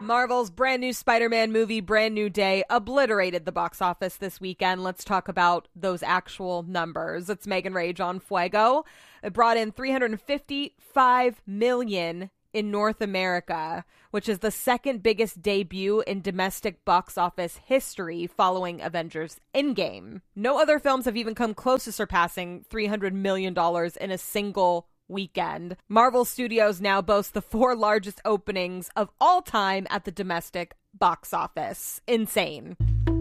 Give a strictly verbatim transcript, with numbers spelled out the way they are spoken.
Marvel's brand new Spider-Man movie, Brand New Day, obliterated the box office this weekend. Let's talk about those actual numbers. It's Megan Rage on Fuego. It brought in three hundred fifty-five million dollars in North America, which is the second biggest debut in domestic box office history following Avengers Endgame. No other films have even come close to surpassing three hundred million dollars in a single weekend. Marvel Studios now boasts the four largest openings of all time at the domestic box office. Insane.